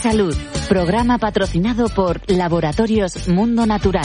Salud, programa patrocinado por Laboratorios Mundo Natural.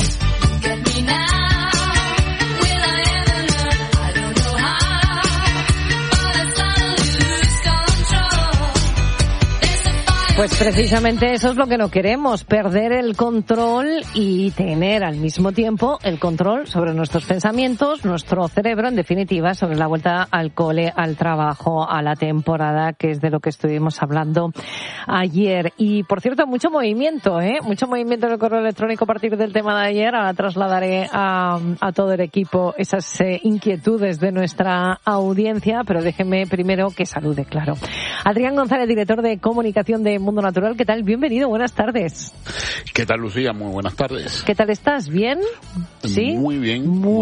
Pues precisamente eso es lo que no queremos, perder el control y tener al mismo tiempo el control sobre nuestros pensamientos, nuestro cerebro, en definitiva, sobre la vuelta al cole, al trabajo, a la temporada, que es de lo que estuvimos hablando ayer. Y, por cierto, mucho movimiento en el correo electrónico a partir del tema de ayer. Ahora trasladaré a todo el equipo esas inquietudes de nuestra audiencia, pero déjenme primero que salude, claro. Adrián González, director de comunicación de Mundo Natural, ¿qué tal? Bienvenido, buenas tardes. ¿Qué tal, Lucía? Muy buenas tardes. ¿Qué tal estás? ¿Bien? ¿Sí? Muy bien.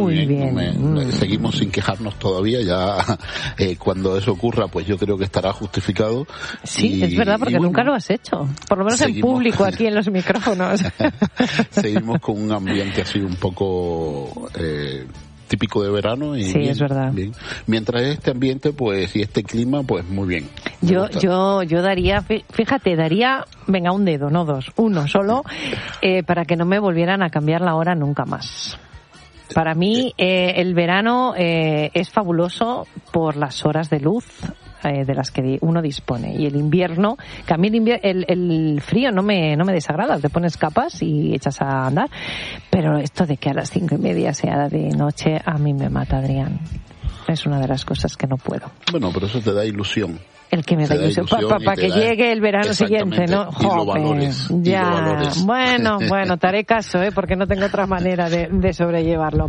Seguimos sin quejarnos todavía, ya cuando eso ocurra, pues yo creo que estará justificado. Sí, es verdad, porque nunca lo has hecho, por lo menos en público, aquí en los micrófonos. Seguimos con un ambiente así un poco típico de verano y sí, bien, es verdad. Bien. Mientras este ambiente, pues, y este clima, pues muy bien. Yo daría, fíjate, venga, un dedo, no dos, uno solo, para que no me volvieran a cambiar la hora nunca más. Para mí, el verano es fabuloso por las horas de luz de las que uno dispone, y el invierno, que a mí el frío no me desagrada, te pones capas y echas a andar, pero esto de que a las 5:30 sea de noche a mí me mata, Adrián. Es una de las cosas que no puedo. Bueno, pero eso te da ilusión. El que me da ilusión para que llegue el verano siguiente, ¿no? Y lo valores. Ya, bueno, te haré caso, porque no tengo otra manera de sobrellevarlo.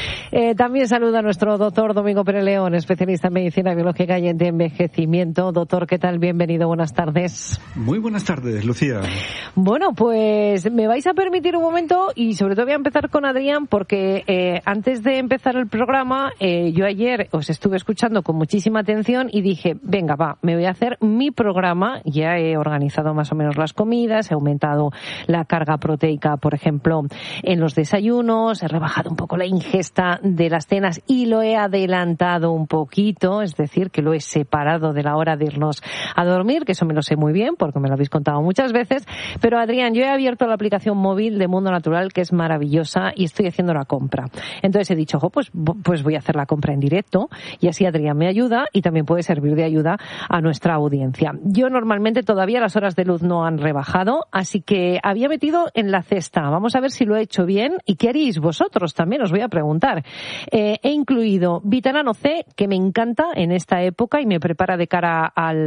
También saluda a nuestro doctor Domingo Pérez León, especialista en medicina biológica y en envejecimiento. Doctor, ¿qué tal? Bienvenido, buenas tardes. Muy buenas tardes, Lucía. Bueno, pues me vais a permitir un momento y sobre todo voy a empezar con Adrián porque antes de empezar el programa, yo ayer os estuve escuchando con muchísima atención y dije, venga, me voy a hacer mi programa. Ya he organizado más o menos las comidas, he aumentado la carga proteica, por ejemplo, en los desayunos, he rebajado un poco la ingesta de las cenas y lo he adelantado un poquito, es decir, que lo he separado de la hora de irnos a dormir, que eso me lo sé muy bien porque me lo habéis contado muchas veces. Pero Adrián, yo he abierto la aplicación móvil de Mundo Natural, que es maravillosa, y estoy haciendo la compra. Entonces he dicho, pues voy a hacer la compra en directo y así Adrián me ayuda y también puede servir de ayuda a nuestra audiencia. Yo normalmente todavía las horas de luz no han rebajado, así que había metido en la cesta. Vamos a ver si lo he hecho bien y qué haréis vosotros también, os voy a preguntar. He incluido Vitalano C, que me encanta en esta época y me prepara de cara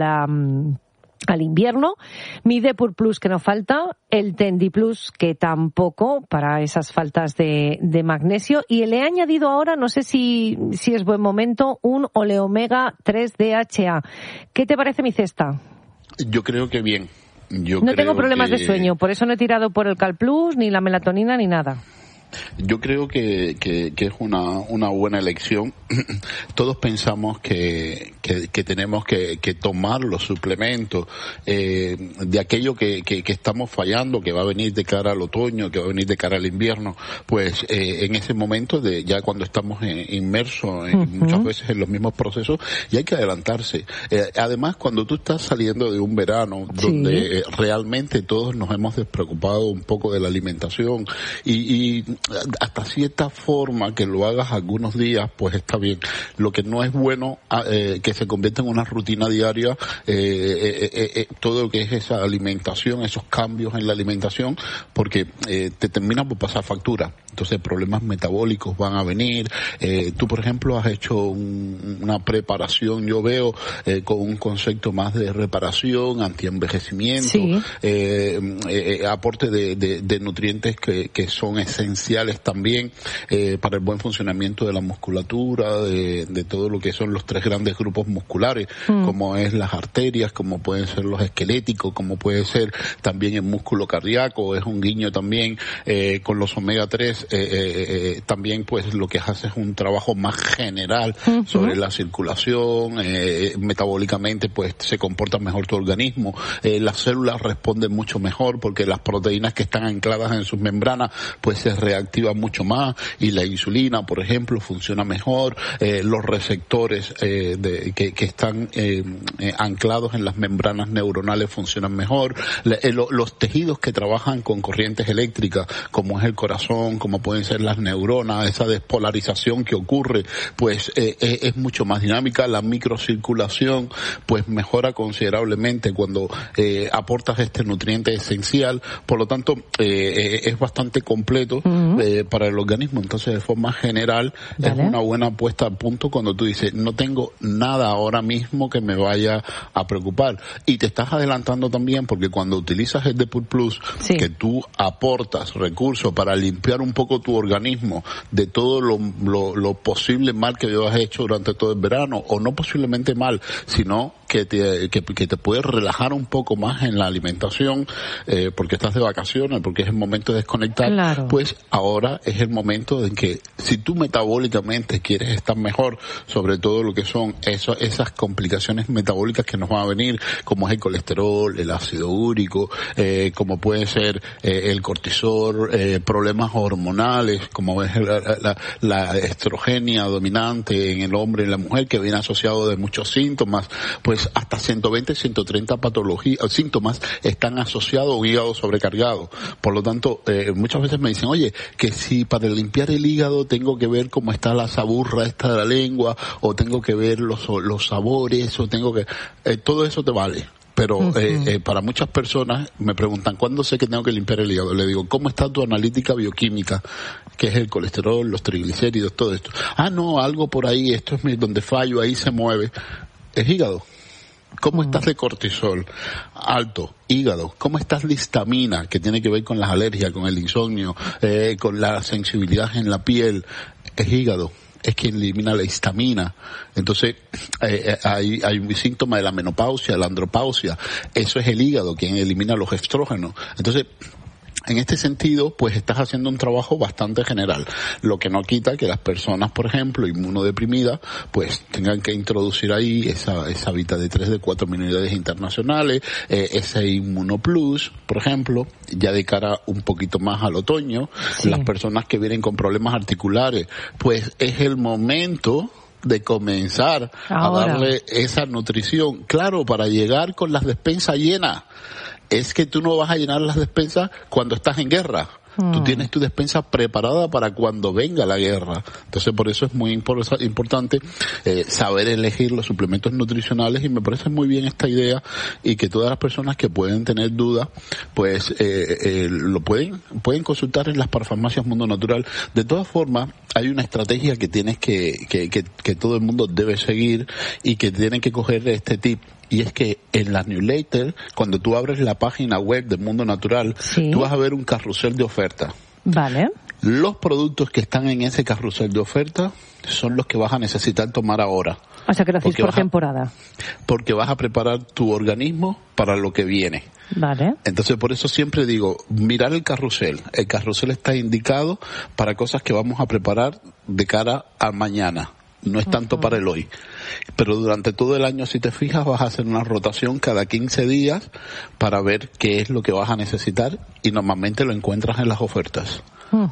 al invierno, mi Depur Plus, que no falta, el Tendi Plus, que tampoco, para esas faltas de magnesio, y le he añadido ahora, no sé si es buen momento, un Oleomega 3 DHA. ¿Qué te parece mi cesta? Yo creo que bien. No tengo problemas de sueño, por eso no he tirado por el Cal Plus, ni la melatonina, ni nada. Yo creo que es una buena elección. Todos pensamos que tenemos que tomar los suplementos de aquello que estamos fallando, que va a venir de cara al otoño, que va a venir de cara al invierno, pues en ese momento ya cuando estamos inmersos muchas veces en los mismos procesos, y hay que adelantarse. Además, cuando tú estás saliendo de un verano donde realmente todos nos hemos despreocupado un poco de la alimentación y hasta cierta forma que lo hagas algunos días, pues está bien. Lo que no es bueno que se convierta en una rutina diaria, todo lo que es esa alimentación, esos cambios en la alimentación, porque te termina por pasar factura. Entonces problemas metabólicos van a venir. Tú, por ejemplo, has hecho una preparación, yo veo, con un concepto más de reparación, antienvejecimiento, aporte de nutrientes que son esenciales también para el buen funcionamiento de la musculatura, de todo lo que son los 3 grandes grupos musculares, como es las arterias, como pueden ser los esqueléticos, como puede ser también el músculo cardíaco. Es un guiño también con los omega 3, también pues lo que hace es un trabajo más general sobre la circulación, metabólicamente pues se comporta mejor tu organismo, las células responden mucho mejor porque las proteínas que están ancladas en sus membranas pues se reactivan activa mucho más y la insulina, por ejemplo, funciona mejor, los receptores que están anclados en las membranas neuronales funcionan mejor, los tejidos que trabajan con corrientes eléctricas, como es el corazón, como pueden ser las neuronas, esa despolarización que ocurre, pues es mucho más dinámica. La microcirculación pues mejora considerablemente cuando aportas este nutriente esencial, por lo tanto es bastante completo para el organismo. Entonces, de forma general, es una buena puesta a punto cuando tú dices, no tengo nada ahora mismo que me vaya a preocupar. Y te estás adelantando también, porque cuando utilizas el Depur Plus, que tú aportas recursos para limpiar un poco tu organismo de todo lo posible mal que has hecho durante todo el verano, o no posiblemente mal, sino que te puedes relajar un poco más en la alimentación, porque estás de vacaciones, porque es el momento de desconectar, pues ahora es el momento en que si tú metabólicamente quieres estar mejor, sobre todo lo que son esas complicaciones metabólicas que nos van a venir, como es el colesterol, el ácido úrico, como puede ser el cortisol, problemas hormonales, como es la estrogenia dominante en el hombre y en la mujer, que viene asociado de muchos síntomas, pues hasta 120, 130 patologías, síntomas están asociados a un hígado sobrecargado. Por lo tanto, muchas veces me dicen, oye, que si para limpiar el hígado tengo que ver cómo está la saburra esta de la lengua, o tengo que ver los sabores, o tengo que... todo eso te vale. Pero para muchas personas me preguntan, ¿cuándo sé que tengo que limpiar el hígado? Le digo, ¿cómo está tu analítica bioquímica? Que es el colesterol, los triglicéridos, todo esto. Ah, no, algo por ahí, esto es donde fallo, ahí se mueve. Es hígado. ¿Cómo estás de cortisol? Alto, hígado. ¿Cómo estás de histamina? Que tiene que ver con las alergias, con el insomnio, con la sensibilidad en la piel. Es hígado. Es quien elimina la histamina. Entonces, hay un síntoma de la menopausia, la andropausia. Eso es el hígado, quien elimina los estrógenos. Entonces, en este sentido, pues estás haciendo un trabajo bastante general, lo que no quita que las personas, por ejemplo, inmunodeprimidas, pues tengan que introducir ahí esa Vita D3 de 4 unidades internacionales, ese Inmunoplus, por ejemplo, ya de cara un poquito más al otoño. Las personas que vienen con problemas articulares, pues es el momento de comenzar a darle esa nutrición, claro, para llegar con las despensas llenas. Es que tú no vas a llenar las despensas cuando estás en guerra. Tú tienes tu despensa preparada para cuando venga la guerra. Entonces, por eso es muy importante saber elegir los suplementos nutricionales, y me parece muy bien esta idea, y que todas las personas que pueden tener dudas, pues lo pueden consultar en las parafarmacias Mundo Natural. De todas formas, hay una estrategia que tienes que todo el mundo debe seguir, y que tienen que coger este tip. Y es que en la newsletter, cuando tú abres la página web de Mundo Natural, tú vas a ver un carrusel de ofertas. Vale. Los productos que están en ese carrusel de ofertas son los que vas a necesitar tomar ahora. O sea, que lo hacéis por temporada. Porque vas a preparar tu organismo para lo que viene. Vale. Entonces, por eso siempre digo, mirar el carrusel. El carrusel está indicado para cosas que vamos a preparar de cara a mañana. No es tanto para el hoy. Pero durante todo el año, si te fijas, vas a hacer una rotación cada 15 días para ver qué es lo que vas a necesitar, y normalmente lo encuentras en las ofertas.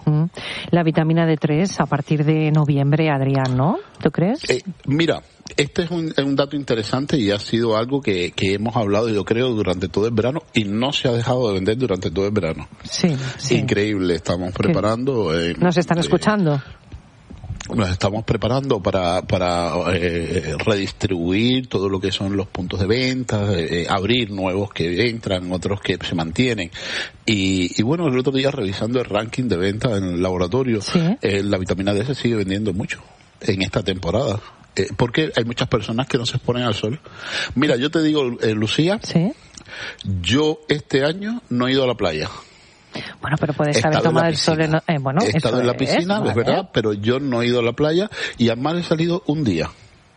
La vitamina D3 a partir de noviembre, Adrián, ¿no? ¿Tú crees? Mira, este es un dato interesante, y ha sido algo que hemos hablado, yo creo, durante todo el verano, y no se ha dejado de vender durante todo el verano. Sí. Increíble, estamos preparando. ¿Nos están escuchando? Nos estamos preparando para redistribuir todo lo que son los puntos de venta, abrir nuevos que entran, otros que se mantienen. Y bueno, el otro día, revisando el ranking de venta en el laboratorio, la vitamina D se sigue vendiendo mucho en esta temporada. Porque hay muchas personas que no se exponen al sol. Mira, yo te digo, Lucía, yo este año no he ido a la playa. Bueno, pero puedes haber tomado el sol en... he estado en la piscina, es verdad, pero yo no he ido a la playa, y al mar he salido un día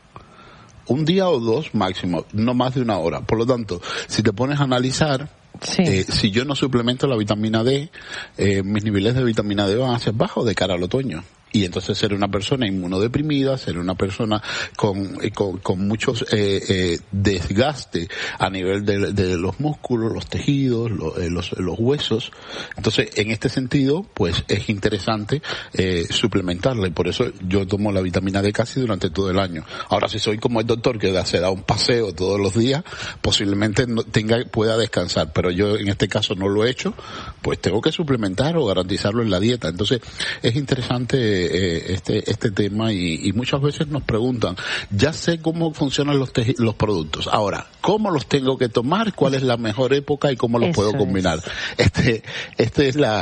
o dos máximo, no más de una hora. Por lo tanto, si te pones a analizar, si yo no suplemento la vitamina D, mis niveles de vitamina D van a ser bajos de cara al otoño. Y entonces ser una persona inmunodeprimida, ser una persona con muchos desgaste a nivel de los músculos, los tejidos, los huesos. Entonces, en este sentido, pues es interesante suplementarla, y por eso yo tomo la vitamina D casi durante todo el año. Ahora, si soy como el doctor que se da un paseo todos los días, posiblemente pueda descansar, pero yo en este caso no lo he hecho, pues tengo que suplementar o garantizarlo en la dieta. Entonces, es interesante este tema, y muchas veces nos preguntan, ya sé cómo funcionan los productos, ahora, ¿cómo los tengo que tomar? ¿Cuál es la mejor época y cómo los puedo combinar? Este es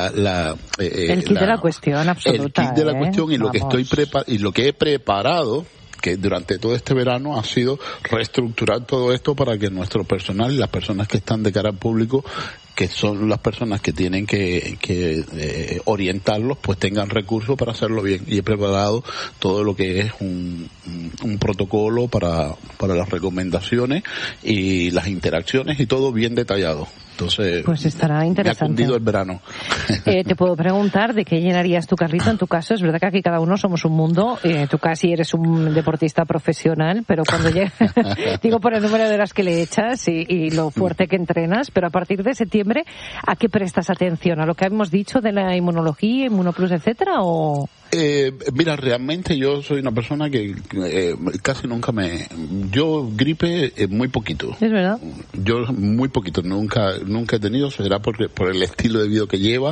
el kit de la cuestión absoluta. El kit de la cuestión, y lo que lo que he preparado, que durante todo este verano ha sido reestructurar todo esto para que nuestro personal y las personas que están de cara al público, que son las personas que tienen que orientarlos, pues tengan recursos para hacerlo bien. Y he preparado todo lo que es un protocolo para las recomendaciones y las interacciones, y todo bien detallado. Entonces, pues estará interesante. Me ha cundido el verano. Te puedo preguntar de qué llenarías tu carrito. En tu caso, es verdad que aquí cada uno somos un mundo. Tú casi eres un deportista profesional, pero cuando llega, digo por el número de horas que le echas y lo fuerte que entrenas, pero a partir de septiembre, ¿a qué prestas atención? ¿A lo que hemos dicho de la inmunología, Inmunoplus, etcétera, o...? Mira, realmente yo soy una persona que casi nunca yo gripe muy poquito. Es verdad. Yo muy poquito, nunca he tenido. Será por el estilo de vida que llevo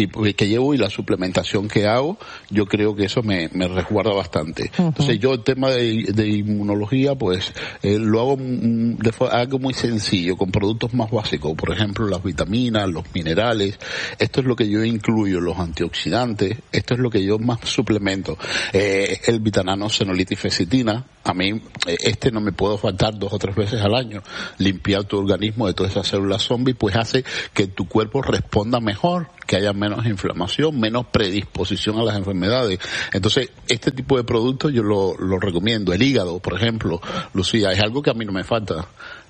y la suplementación que hago. Yo creo que eso me resguarda bastante. Uh-huh. Entonces yo el tema de inmunología, pues lo hago algo muy sencillo, con productos más básicos, por ejemplo las vitaminas, los minerales. Esto es lo que yo incluyo, los antioxidantes. Esto es lo que yo más suplemento. El vitanano, senolitis, fecitina. A mí no me puedo faltar 2 o 3 veces al año. Limpiar tu organismo de todas esas células zombies, pues hace que tu cuerpo responda mejor, que haya menos inflamación, menos predisposición a las enfermedades. Entonces, este tipo de productos yo lo recomiendo. El hígado, por ejemplo, Lucía, es algo que a mí no me falta.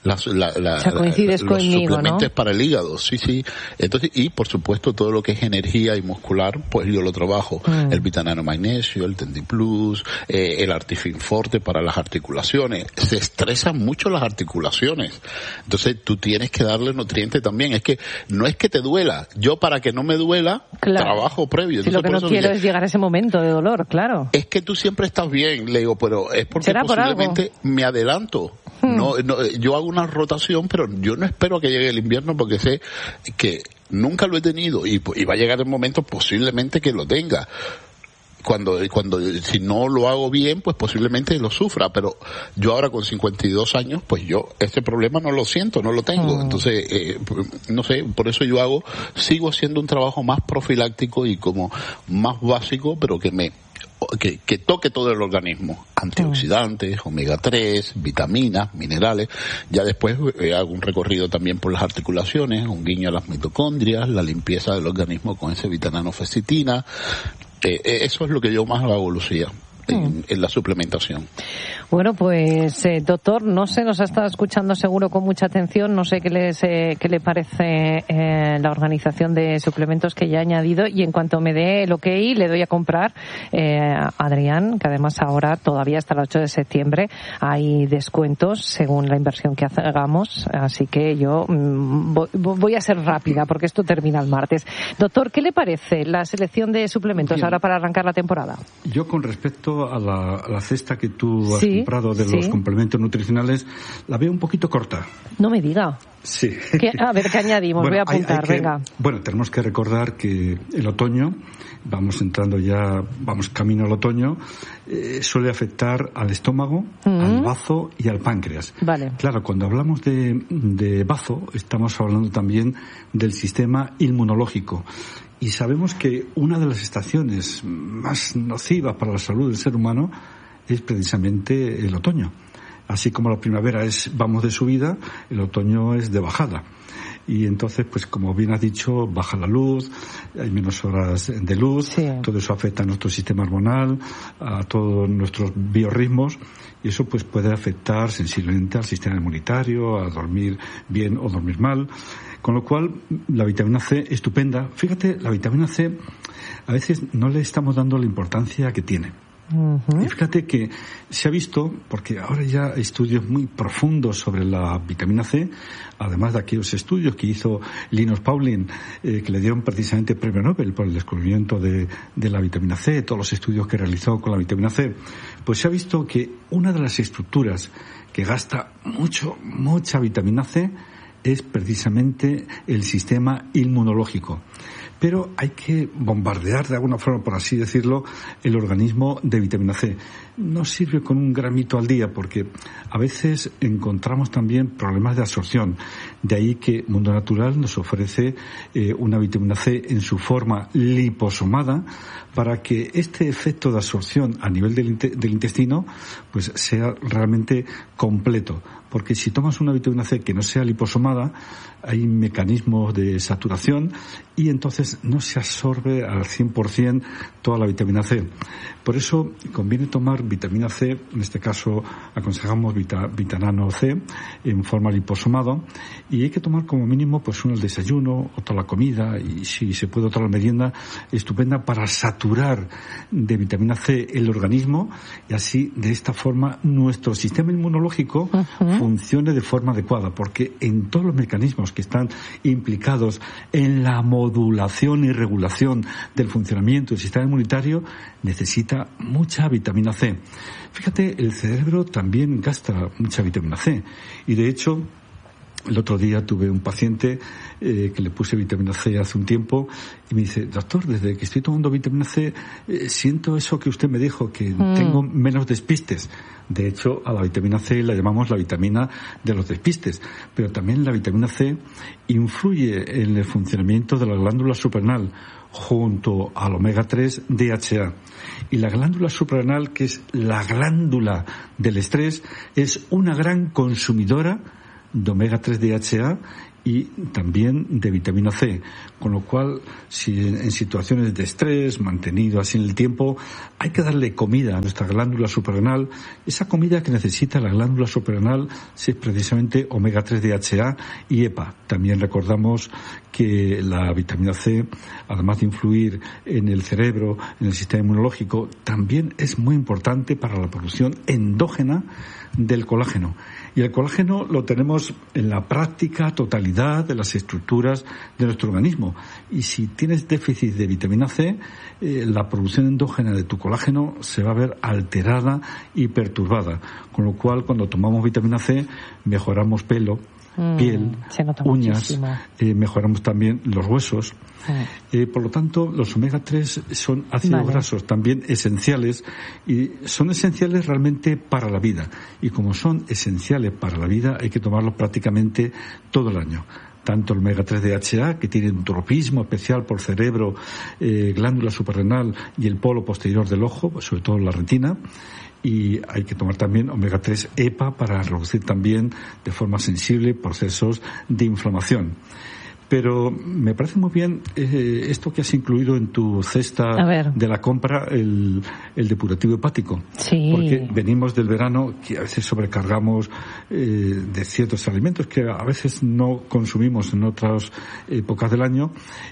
Coincides conmigo, los suplementos, ¿no? Para el hígado, sí. Entonces, y por supuesto todo lo que es energía y muscular, pues yo lo trabajo. El vitanano magnesio, el Tendiplus, el Artifin Forte para las articulaciones. Se estresan mucho las articulaciones. Entonces tú tienes que darle nutriente también. Es que no es que te duela. Yo, para que no me duela, trabajo previo. Si lo que no quiero es llegar a ese momento de dolor, claro. Es que tú siempre estás bien, le digo, pero es porque posiblemente me adelanto. No, yo hago una rotación, pero yo no espero a que llegue el invierno, porque sé que nunca lo he tenido y va a llegar el momento posiblemente que lo tenga. Cuando si no lo hago bien, pues posiblemente lo sufra, pero yo ahora con 52 años, pues yo este problema no lo siento, no lo tengo. Entonces, no sé, por eso sigo haciendo un trabajo más profiláctico y como más básico, pero que toque todo el organismo. Antioxidantes, omega 3, vitaminas, minerales. Ya después hago un recorrido también por las articulaciones, un guiño a las mitocondrias, la limpieza del organismo con ese vitanano fecitina. Eso es lo que yo más hago, Lucía, en la suplementación. Bueno, pues doctor, no sé, nos ha estado escuchando seguro con mucha atención, no sé qué le parece la organización de suplementos que ya ha añadido, y en cuanto me dé el ok, le doy a comprar Adrián, que además ahora todavía hasta el 8 de septiembre hay descuentos según la inversión que hagamos, así que yo voy a ser rápida porque esto termina el martes. Doctor, ¿qué le parece la selección de suplementos ahora para arrancar la temporada? Yo, con respecto a la cesta que tú has comprado de los complementos nutricionales, la veo un poquito corta. No me diga. Sí. A ver, ¿qué añadimos? Bueno, voy a apuntar, venga. Bueno, tenemos que recordar que el otoño, vamos camino al otoño, suele afectar al estómago, al bazo y al páncreas. Vale. Claro, cuando hablamos de bazo, estamos hablando también del sistema inmunológico. Y sabemos que una de las estaciones más nocivas para la salud del ser humano es precisamente el otoño. Así como la primavera vamos de subida, el otoño es de bajada. Y entonces, pues como bien has dicho, baja la luz, hay menos horas de luz, todo eso afecta a nuestro sistema hormonal, a todos nuestros biorritmos, y eso pues puede afectar sensiblemente al sistema inmunitario, a dormir bien o dormir mal. Con lo cual, la vitamina C, estupenda. Fíjate, la vitamina C a veces no le estamos dando la importancia que tiene. Y fíjate que se ha visto, porque ahora ya hay estudios muy profundos sobre la vitamina C, además de aquellos estudios que hizo Linus Pauling, que le dieron precisamente el premio Nobel por el descubrimiento de la vitamina C, todos los estudios que realizó con la vitamina C, pues se ha visto que una de las estructuras que gasta mucha vitamina C es precisamente el sistema inmunológico. Pero hay que bombardear de alguna forma, por así decirlo, el organismo de vitamina C. No sirve con un gramito al día porque a veces encontramos también problemas de absorción. De ahí que Mundo Natural nos ofrece una vitamina C en su forma liposomada para que este efecto de absorción a nivel del intestino pues sea realmente completo. Porque si tomas una vitamina C que no sea liposomada, hay mecanismos de saturación y entonces no se absorbe al 100% toda la vitamina C. Por eso conviene tomar vitamina C, en este caso aconsejamos Vitanano C en forma liposomada, y hay que tomar como mínimo pues uno al desayuno, otra a la comida y si se puede otra a la merienda, estupenda para saturar de vitamina C el organismo y así de esta forma nuestro sistema inmunológico funcione de forma adecuada, porque en todos los mecanismos que están implicados en la modulación y regulación del funcionamiento del sistema inmunitario necesita mucha vitamina C. Fíjate, el cerebro también gasta mucha vitamina C y de hecho el otro día tuve un paciente que le puse vitamina C hace un tiempo y me dice, doctor, desde que estoy tomando vitamina C siento eso que usted me dijo, que tengo menos despistes. De hecho, a la vitamina C la llamamos la vitamina de los despistes, pero también la vitamina C influye en el funcionamiento de la glándula suprarrenal junto al omega 3 DHA. Y la glándula suprarrenal, que es la glándula del estrés, es una gran consumidora de omega 3 DHA y también de vitamina C, con lo cual si en situaciones de estrés mantenido así en el tiempo hay que darle comida a nuestra glándula suprarrenal. Esa comida que necesita la glándula suprarrenal es precisamente omega 3 DHA y EPA. También recordamos que la vitamina C, además de influir en el cerebro, en el sistema inmunológico, también es muy importante para la producción endógena del colágeno. Y el colágeno lo tenemos en la práctica totalidad de las estructuras de nuestro organismo. Y si tienes déficit de vitamina C, la producción endógena de tu colágeno se va a ver alterada y perturbada. Con lo cual, cuando tomamos vitamina C, mejoramos pelo, piel, uñas, mejoramos también los huesos. Por lo tanto, los omega 3 son ácidos grasos también esenciales y son esenciales realmente para la vida. Y como son esenciales para la vida, hay que tomarlos prácticamente todo el año. Tanto el omega 3 DHA, que tiene un tropismo especial por cerebro, glándula suprarrenal y el polo posterior del ojo, sobre todo la retina. Y hay que tomar también omega 3 EPA para reducir también de forma sensible procesos de inflamación. Pero me parece muy bien esto que has incluido en tu cesta de la compra, el depurativo hepático. Sí. Porque venimos del verano que a veces sobrecargamos de ciertos alimentos que a veces no consumimos en otras épocas del año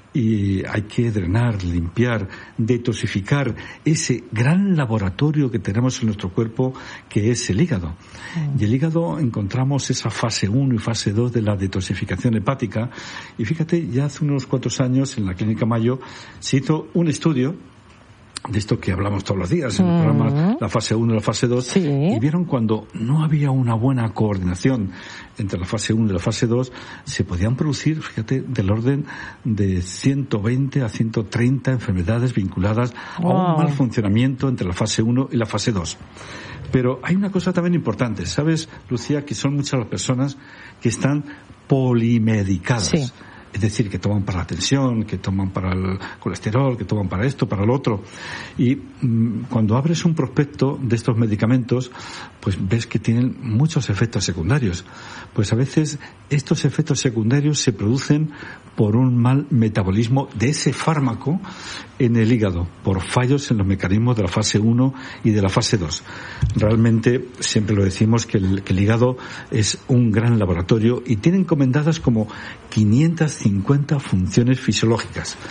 y hay que drenar, limpiar, detoxificar ese gran laboratorio que tenemos en nuestro cuerpo que es el hígado. Y el hígado encontramos esa fase 1 y fase 2 de la detoxificación hepática. Y fíjate, ya hace unos cuantos años en la Clínica Mayo se hizo un estudio de esto que hablamos todos los días en el programa, la fase 1 y la fase 2, y vieron cuando no había una buena coordinación entre la fase 1 y la fase 2, se podían producir, fíjate, del orden de 120 a 130 enfermedades vinculadas a un mal funcionamiento entre la fase 1 y la fase 2. Pero hay una cosa también importante, ¿sabes, Lucía? Que son muchas las personas que están polimedicadas. Sí. Es decir, que toman para la tensión, que toman para el colesterol, que toman para esto, para lo otro. Y cuando abres un prospecto de estos medicamentos, pues ves que tienen muchos efectos secundarios. Pues a veces estos efectos secundarios se producen por un mal metabolismo de ese fármaco en el hígado, por fallos en los mecanismos de la fase 1 y de la fase 2. Realmente, siempre lo decimos, que el hígado es un gran laboratorio y tiene encomendadas como 550 funciones fisiológicas.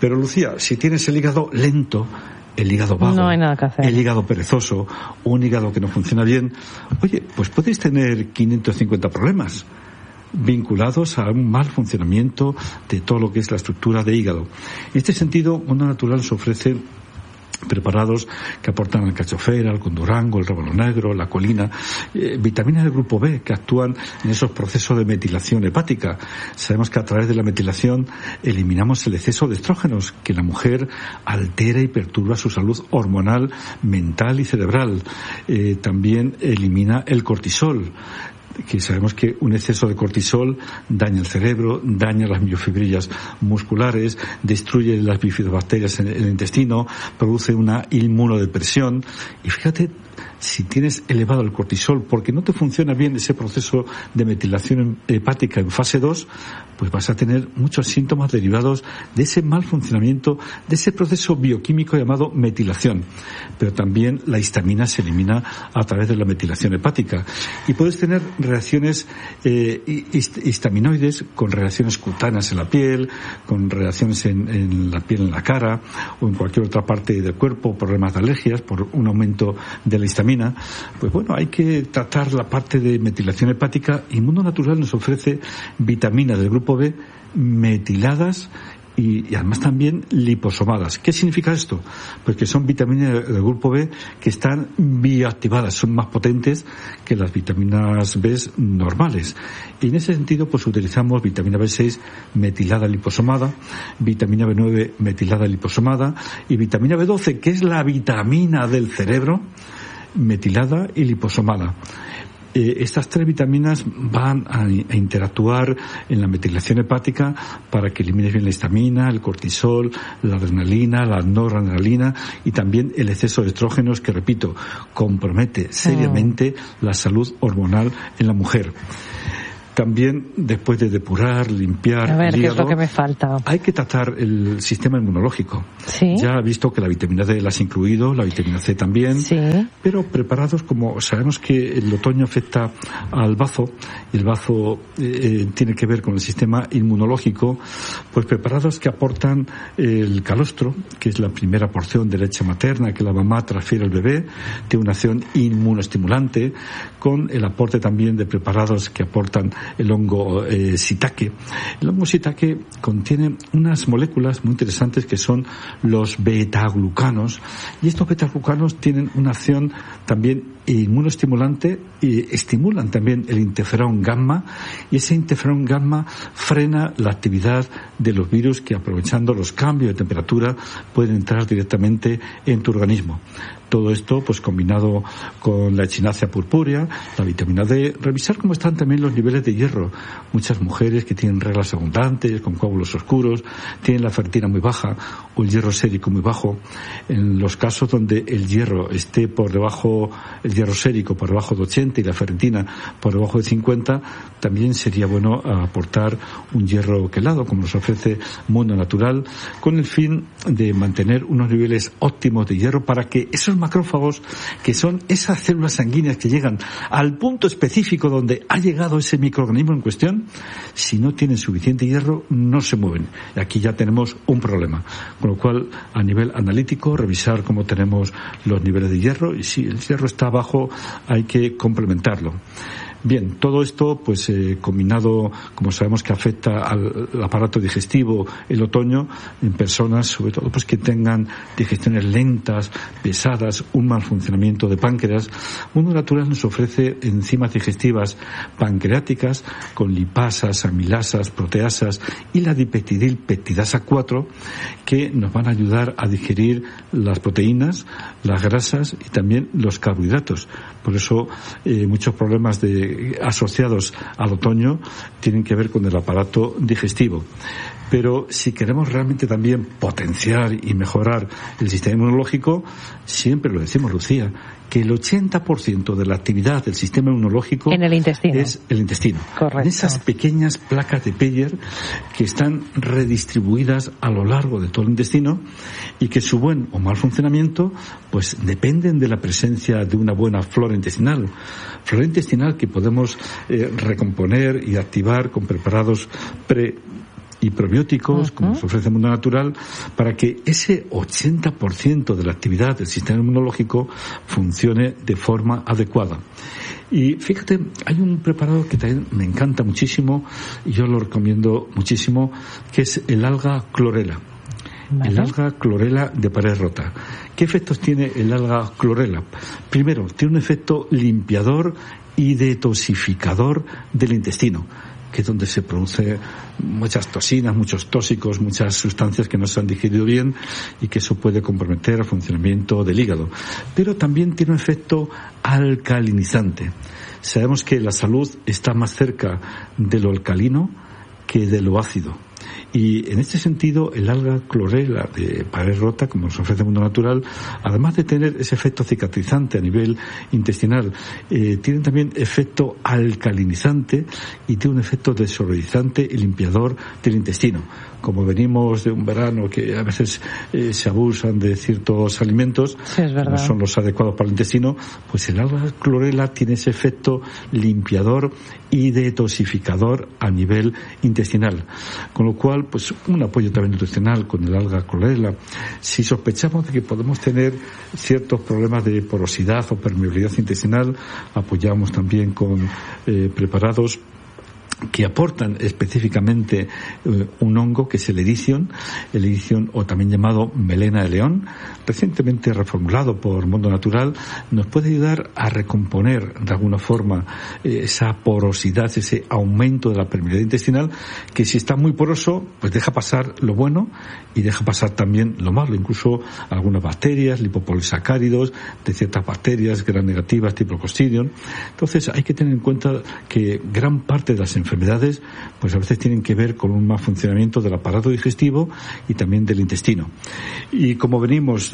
Pero Lucía, si tienes el hígado lento, el hígado vago, no hay nada que hacer. El hígado perezoso, un hígado que no funciona bien, oye, pues podéis tener 550 problemas vinculados a un mal funcionamiento de todo lo que es la estructura de hígado. En este sentido, Mundo Natural nos ofrece preparados que aportan alcachofera, el condurango, el róbalo negro, la colina, vitaminas del grupo B que actúan en esos procesos de metilación hepática. Sabemos que a través de la metilación eliminamos el exceso de estrógenos que la mujer altera y perturba su salud hormonal, mental y cerebral. También elimina el cortisol, que sabemos que un exceso de cortisol daña el cerebro, daña las miofibrillas musculares, destruye las bifidobacterias en el intestino, produce una inmunodepresión. Y fíjate, si tienes elevado el cortisol porque no te funciona bien ese proceso de metilación hepática en fase 2, pues vas a tener muchos síntomas derivados de ese mal funcionamiento, de ese proceso bioquímico llamado metilación. Pero también la histamina se elimina a través de la metilación hepática. Y puedes tener reacciones histaminoides con reacciones cutáneas en la piel, con reacciones en la piel, en la cara o en cualquier otra parte del cuerpo, problemas de alergias por un aumento de la histamina. Pues bueno, hay que tratar la parte de metilación hepática y Mundo Natural nos ofrece vitaminas del grupo B metiladas y además también liposomadas. ¿Qué significa esto? Pues que son vitaminas del grupo B que están bioactivadas, son más potentes que las vitaminas B normales. Y en ese sentido, pues utilizamos vitamina B6 metilada liposomada, vitamina B9 metilada liposomada y vitamina B12, que es la vitamina del cerebro, metilada y liposomada. Estas tres vitaminas van a interactuar en la metilación hepática para que elimines bien la histamina, el cortisol, la adrenalina, la noradrenalina y también el exceso de estrógenos que, repito, compromete seriamente la salud hormonal en la mujer. También, después de depurar, limpiar el hígado, ¿qué es lo que me falta? Hay que tratar el sistema inmunológico. ¿Sí? Ya he visto que la vitamina D la has incluido, la vitamina C también, sí, pero preparados, como sabemos que el otoño afecta al bazo, y el bazo tiene que ver con el sistema inmunológico, pues preparados que aportan el calostro, que es la primera porción de leche materna que la mamá transfiere al bebé, tiene una acción inmunoestimulante, con el aporte también de preparados que aportan el hongo shiitake. El hongo shiitake contiene unas moléculas muy interesantes que son los betaglucanos, y estos betaglucanos tienen una acción también inmunoestimulante y estimulan también el interferón gamma, y ese interferón gamma frena la actividad de los virus que, aprovechando los cambios de temperatura, pueden entrar directamente en tu organismo. Todo esto, pues combinado con la echinacea purpúrea, la vitamina D, revisar cómo están también los niveles de hierro. Muchas mujeres que tienen reglas abundantes, con coágulos oscuros, tienen la ferritina muy baja o el hierro sérico muy bajo. En los casos donde el hierro esté por debajo, el hierro sérico por debajo de 80 y la ferritina por debajo de 50, también sería bueno aportar un hierro quelado, como nos ofrece Mundo Natural, con el fin de mantener unos niveles óptimos de hierro para que esos macrófagos, que son esas células sanguíneas que llegan al punto específico donde ha llegado ese microorganismo en cuestión, si no tienen suficiente hierro, no se mueven. Y aquí ya tenemos un problema. Con lo cual, a nivel analítico, revisar cómo tenemos los niveles de hierro, y si el hierro está bajo, hay que complementarlo. Bien, todo esto, pues combinado, como sabemos que afecta al aparato digestivo el otoño, en personas, sobre todo, pues que tengan digestiones lentas, pesadas, un mal funcionamiento de páncreas. Mundo Natural nos ofrece enzimas digestivas pancreáticas con lipasas, amilasas, proteasas y la dipeptidilpeptidasa 4, que nos van a ayudar a digerir las proteínas, las grasas y también los carbohidratos. Por eso muchos problemas asociados al otoño tienen que ver con el aparato digestivo. Pero si queremos realmente también potenciar y mejorar el sistema inmunológico, siempre lo decimos, Lucía, que el 80% de la actividad del sistema inmunológico en el intestino. Es el intestino. Correcto. En esas pequeñas placas de Peyer que están redistribuidas a lo largo de todo el intestino y que su buen o mal funcionamiento pues dependen de la presencia de una buena flora intestinal. Flora intestinal que podemos recomponer y activar con preparados y probióticos, como nos ofrece el mundo natural, para que ese 80% de la actividad del sistema inmunológico funcione de forma adecuada. Y fíjate, hay un preparado que también me encanta muchísimo y yo lo recomiendo muchísimo, que es el alga clorela. ¿Vale? El alga clorela de pared rota. ¿Qué efectos tiene el alga clorela? Primero, tiene un efecto limpiador y detoxificador del intestino, que es donde se produce muchas toxinas, muchos tóxicos, muchas sustancias que no se han digerido bien y que eso puede comprometer el funcionamiento del hígado. Pero también tiene un efecto alcalinizante. Sabemos que la salud está más cerca de lo alcalino que de lo ácido. Y en este sentido, el alga clorela de pared rota, como nos ofrece el mundo natural, además de tener ese efecto cicatrizante a nivel intestinal, tiene también efecto alcalinizante y tiene un efecto desodorizante y limpiador del intestino. Como venimos de un verano que a veces se abusan de ciertos alimentos, sí, es verdad, no son los adecuados para el intestino, pues el alga clorela tiene ese efecto limpiador y detoxificador a nivel intestinal. Con lo cual, pues un apoyo también nutricional con el alga clorela. Si sospechamos de que podemos tener ciertos problemas de porosidad o permeabilidad intestinal, apoyamos también con preparados que aportan específicamente un hongo que es el Ericion o también llamado melena de león, recientemente reformulado por Mundo Natural, nos puede ayudar a recomponer de alguna forma esa porosidad, ese aumento de la permeabilidad intestinal, que si está muy poroso, pues deja pasar lo bueno y deja pasar también lo malo, incluso algunas bacterias, lipopolisacáridos, de ciertas bacterias gram negativas tipo Clostridium. Entonces hay que tener en cuenta que gran parte de las enfermedades pues a veces tienen que ver con un mal funcionamiento del aparato digestivo y también del intestino. Y como venimos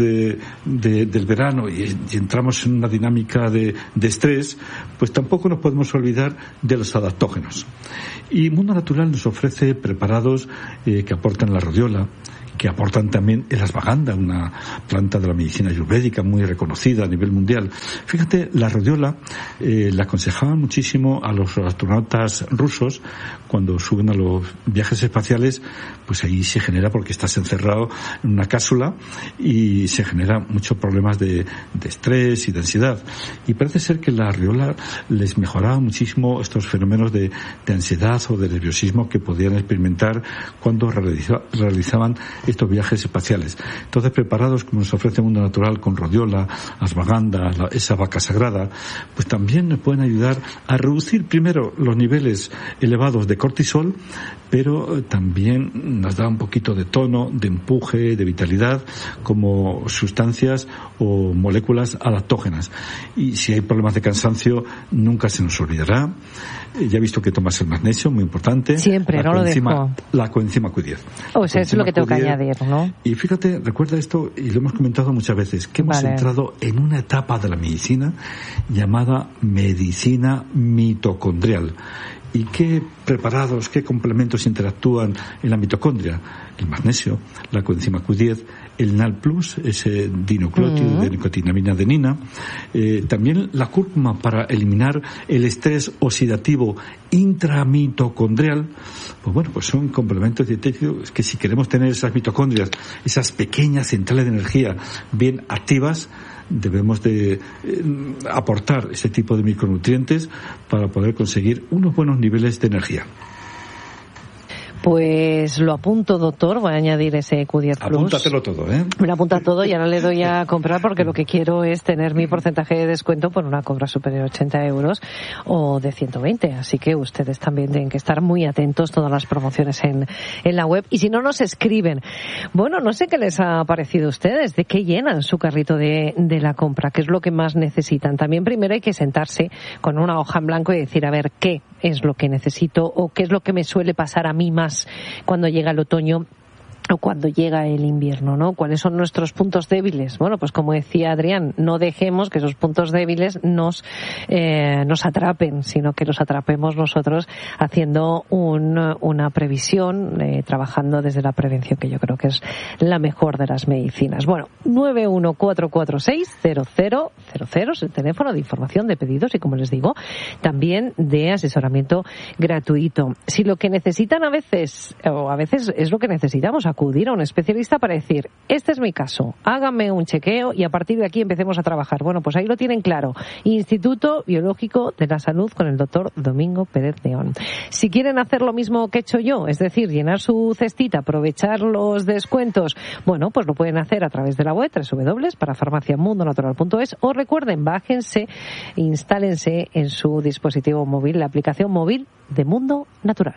del verano y entramos en una dinámica de estrés, pues tampoco nos podemos olvidar de los adaptógenos. Y Mundo Natural nos ofrece preparados que aportan la rodiola, que aportan también el ashwagandha, una planta de la medicina ayurvédica muy reconocida a nivel mundial. Fíjate, la rodiola la aconsejaban muchísimo a los astronautas rusos cuando suben a los viajes espaciales, pues ahí se genera, porque estás encerrado en una cápsula y se generan muchos problemas de estrés y de ansiedad. Y parece ser que la rodiola les mejoraba muchísimo estos fenómenos de ansiedad o de nerviosismo que podían experimentar cuando realizaban estos viajes espaciales. Entonces, preparados como nos ofrece el Mundo Natural con rodiola, ashwagandha, esa vaca sagrada, pues también nos pueden ayudar a reducir primero los niveles elevados de cortisol, pero también nos da un poquito de tono, de empuje, de vitalidad, como sustancias o moléculas adaptógenas. Y si hay problemas de cansancio, nunca se nos olvidará. Ya he visto que tomas el magnesio, muy importante. Siempre, no lo dejo. La coenzima Q10. O sea, es lo que tengo que añadir, ¿no? Y fíjate, recuerda esto, y lo hemos comentado muchas veces, que hemos entrado en una etapa de la medicina llamada medicina mitocondrial. ¿Y qué preparados, qué complementos interactúan en la mitocondria? El magnesio, la coenzima Q10, el NAL+, ese dinucleótido de nicotinamina adenina, también la cúrcuma para eliminar el estrés oxidativo intramitocondrial. Pues bueno, pues son complementos dietéticos que si queremos tener esas mitocondrias, esas pequeñas centrales de energía bien activas, debemos de aportar ese tipo de micronutrientes para poder conseguir unos buenos niveles de energía. Pues lo apunto, doctor. Voy a añadir ese Q10 Plus. Apúntatelo todo, ¿eh? Me lo apunta todo y ahora le doy a comprar, porque lo que quiero es tener mi porcentaje de descuento por una compra superior a 80 euros o de 120. Así que ustedes también tienen que estar muy atentos, todas las promociones en la web. Y si no, nos escriben. Bueno, no sé qué les ha parecido a ustedes, de qué llenan su carrito de la compra, qué es lo que más necesitan. También primero hay que sentarse con una hoja en blanco y decir, a ver, qué es lo que necesito o qué es lo que me suele pasar a mí más cuando llega el otoño cuando llega el invierno, ¿no? ¿Cuáles son nuestros puntos débiles? Bueno, pues como decía Adrián, no dejemos que esos puntos débiles nos atrapen, sino que los atrapemos nosotros haciendo una previsión, trabajando desde la prevención, que yo creo que es la mejor de las medicinas. Bueno, 914460000 es el teléfono de información, de pedidos y, como les digo, también de asesoramiento gratuito. Si lo que necesitan a veces es lo que necesitamos, acudir a un especialista para decir, este es mi caso, hágame un chequeo y a partir de aquí empecemos a trabajar. Bueno, pues ahí lo tienen claro. Instituto Biológico de la Salud con el doctor Domingo Pérez León. Si quieren hacer lo mismo que he hecho yo, es decir, llenar su cestita, aprovechar los descuentos, bueno, pues lo pueden hacer a través de la web www.parafarmaciamundonatural.es, o recuerden, bájense, instálense en su dispositivo móvil la aplicación móvil de Mundo Natural.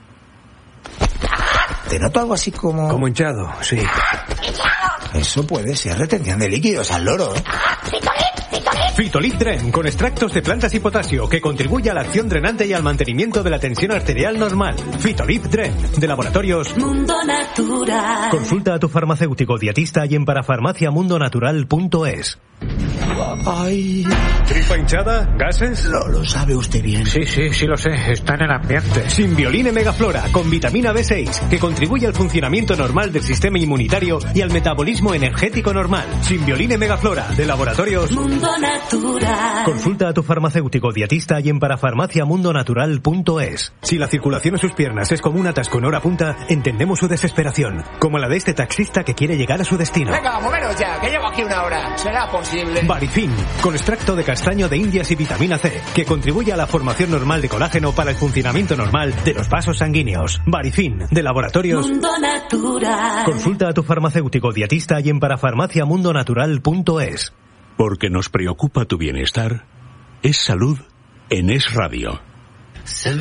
Te noto algo así como hinchado, sí. Eso puede ser retención de líquidos al loro, ¿eh? Fitolip Dren, con extractos de plantas y potasio, que contribuye a la acción drenante y al mantenimiento de la tensión arterial normal. Fitolip Dren, de Laboratorios Mundo Natural. Consulta a tu farmacéutico dietista y en parafarmaciamundonatural.es. Ay. ¿Tripa hinchada? ¿Gases? Lo sabe usted bien. Sí, lo sé. Está en el ambiente. Simbioline Megaflora, con vitamina B6, que contribuye al funcionamiento normal del sistema inmunitario y al metabolismo energético normal. Simbioline Megaflora, de Laboratorios Mundo Natural. Consulta a tu farmacéutico dietista y en parafarmaciamundonatural.es. Si la circulación en sus piernas es como un atasco en hora punta, entendemos su desesperación, como la de este taxista que quiere llegar a su destino. Venga, moveros ya, que llevo aquí una hora. ¿Será posible? Barifin, con extracto de castaño de Indias y vitamina C, que contribuye a la formación normal de colágeno para el funcionamiento normal de los vasos sanguíneos. Barifin, de Laboratorios Mundo Natural. Consulta a tu farmacéutico dietista y en parafarmaciamundonatural.es. Porque nos preocupa tu bienestar, es salud en Es Radio.